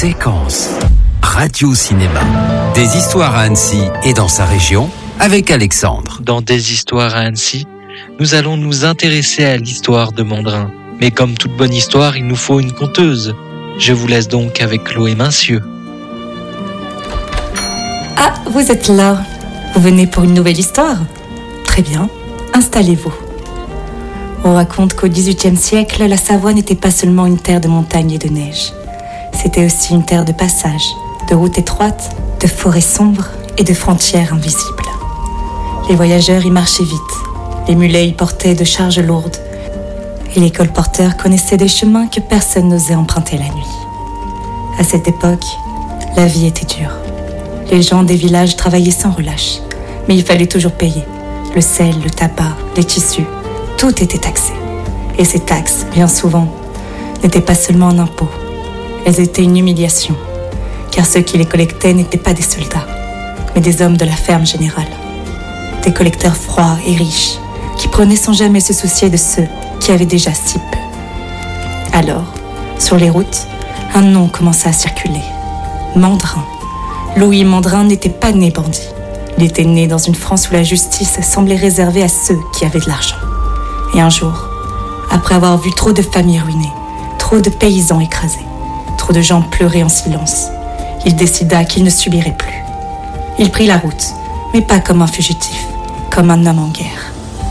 Séquence Radio-Cinéma. Des histoires à Annecy et dans sa région avec Alexandre. Dans Des histoires à Annecy, nous allons nous intéresser à l'histoire de Mandrin. Mais comme toute bonne histoire, il nous faut une conteuse. Je vous laisse donc avec Chloé Mincieux. Ah, vous êtes là. Vous venez pour une nouvelle histoire ? Très bien, installez-vous. On raconte qu'au XVIIIe siècle, la Savoie n'était pas seulement une terre de montagnes et de neige. C'était aussi une terre de passage, de routes étroites, de forêts sombres et de frontières invisibles. Les voyageurs y marchaient vite, les mulets y portaient de charges lourdes, et les colporteurs connaissaient des chemins que personne n'osait emprunter la nuit. À cette époque, la vie était dure. Les gens des villages travaillaient sans relâche, mais il fallait toujours payer. Le sel, le tabac, les tissus, tout était taxé. Et ces taxes, bien souvent, n'étaient pas seulement un impôt. Elles étaient une humiliation, car ceux qui les collectaient n'étaient pas des soldats, mais des hommes de la ferme générale. Des collecteurs froids et riches, qui prenaient sans jamais se soucier de ceux qui avaient déjà si peu. Alors, sur les routes, un nom commença à circuler. Mandrin. Louis Mandrin n'était pas né bandit. Il était né dans une France où la justice semblait réservée à ceux qui avaient de l'argent. Et un jour, après avoir vu trop de familles ruinées, trop de paysans écrasés, trop de gens pleurer en silence, il décida qu'il ne subirait plus. Il prit la route, mais pas comme un fugitif, comme un homme en guerre.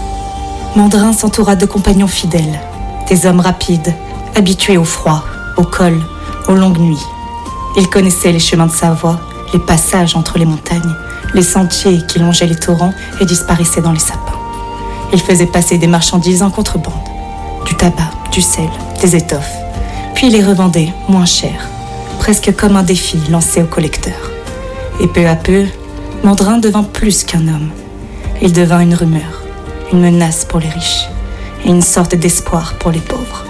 Mandrin s'entoura de compagnons fidèles, des hommes rapides, habitués au froid, au col, aux longues nuits. Il connaissait les chemins de Savoie, les passages entre les montagnes, les sentiers qui longeaient les torrents et disparaissaient dans les sapins. Il faisait passer des marchandises en contrebande, du tabac, du sel, des étoffes, puis il les revendait moins cher, presque comme un défi lancé aux collecteurs. Et peu à peu, Mandrin devint plus qu'un homme. Il devint une rumeur, une menace pour les riches et une sorte d'espoir pour les pauvres.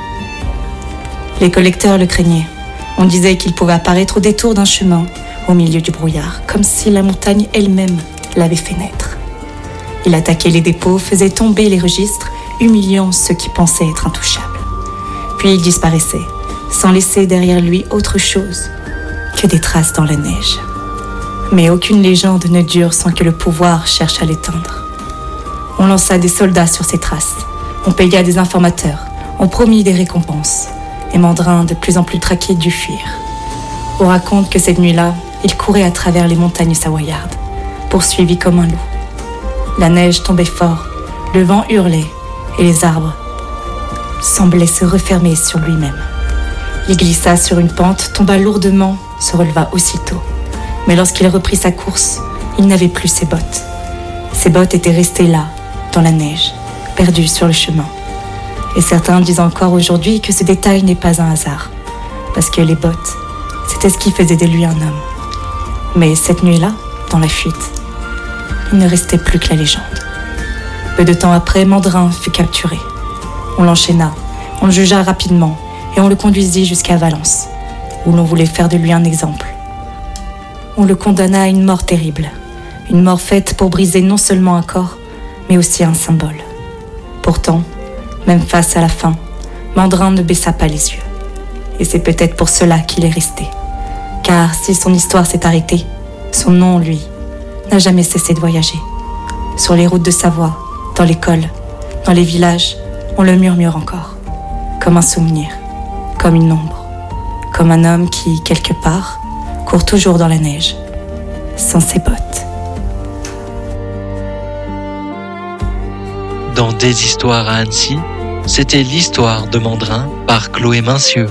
Les collecteurs le craignaient. On disait qu'il pouvait apparaître au détour d'un chemin, au milieu du brouillard, comme si la montagne elle-même l'avait fait naître. Il attaquait les dépôts, faisait tomber les registres, humiliant ceux qui pensaient être intouchables. Puis il disparaissait, sans laisser derrière lui autre chose que des traces dans la neige. Mais aucune légende ne dure sans que le pouvoir cherche à l'éteindre. On lança des soldats sur ses traces, on paya des informateurs, on promit des récompenses, et Mandrin, de plus en plus traqué, dut fuir. On raconte que cette nuit-là, il courait à travers les montagnes savoyardes, poursuivi comme un loup. La neige tombait fort, le vent hurlait, et les arbres semblaient se refermer sur lui-même. Il glissa sur une pente, tomba lourdement, se releva aussitôt. Mais lorsqu'il reprit sa course, il n'avait plus ses bottes. Ses bottes étaient restées là, dans la neige, perdues sur le chemin. Et certains disent encore aujourd'hui que ce détail n'est pas un hasard, parce que les bottes, c'était ce qui faisait de lui un homme. Mais cette nuit-là, dans la fuite, il ne restait plus que la légende. Peu de temps après, Mandrin fut capturé. On l'enchaîna, on le jugea rapidement et on le conduisit jusqu'à Valence, où l'on voulait faire de lui un exemple. On le condamna à une mort terrible, une mort faite pour briser non seulement un corps, mais aussi un symbole. Pourtant, même face à la faim, Mandrin ne baissa pas les yeux. Et c'est peut-être pour cela qu'il est resté. Car si son histoire s'est arrêtée, son nom, lui, n'a jamais cessé de voyager. Sur les routes de Savoie, dans l'école, dans les villages, on le murmure encore. Comme un souvenir, comme une ombre, comme un homme qui, quelque part, court toujours dans la neige, sans ses bottes. Dans Des histoires à Annecy, c'était l'histoire de Mandrin par Chloé Mincieux.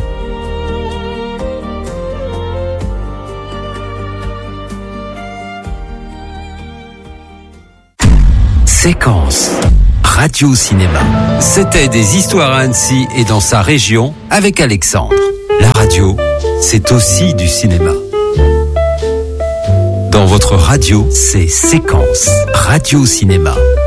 Séquence Radio-Cinéma. C'était Des histoires à Annecy et dans sa région avec Alexandre. La radio, c'est aussi du cinéma. Dans votre radio, c'est Séquence Radio-Cinéma.